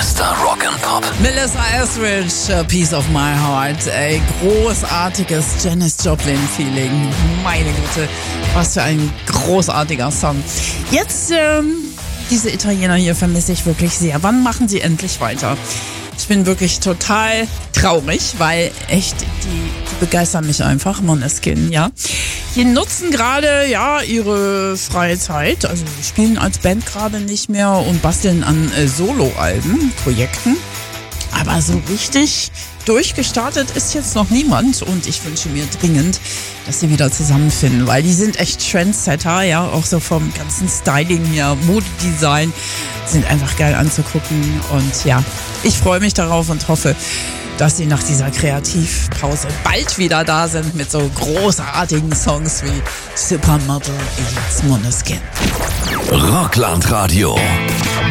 Mr. Rock'n'Pop. Melissa Etheridge, A Piece of My Heart. Ey, großartiges Janis Joplin-Feeling. Meine Güte, was für ein großartiger Song. Jetzt, diese Italiener hier vermisse ich wirklich sehr. Wann machen sie endlich weiter? Ich bin wirklich total traurig, weil echt, die begeistern mich einfach, Måneskin, ja. Die nutzen gerade, ja, ihre freie Zeit, also spielen als Band gerade nicht mehr und basteln an Soloalben, Projekten. Aber so richtig durchgestartet ist jetzt noch niemand und ich wünsche mir dringend, dass sie wieder zusammenfinden, weil die sind echt Trendsetter, ja, auch so vom ganzen Styling her, Modedesign, sind einfach geil anzugucken und ja, ich freue mich darauf und hoffe, dass sie nach dieser Kreativpause bald wieder da sind mit so großartigen Songs wie Supermodel, jetzt Måneskin. Rockland Radio.